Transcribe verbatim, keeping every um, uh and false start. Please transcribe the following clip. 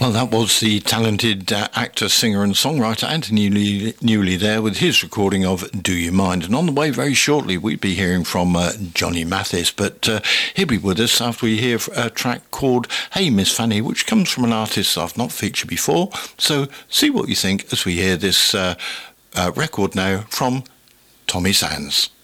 Well, that was the talented uh, actor, singer and songwriter Anthony Newley, Newley there with his recording of Do You Mind? And on the way very shortly we'd be hearing from uh, Johnny Mathis, but uh, he'll be with us after we hear a track called Hey Miss Fanny, which comes from an artist I've not featured before. So see what you think as we hear this uh, uh, record now from Tommy Sands.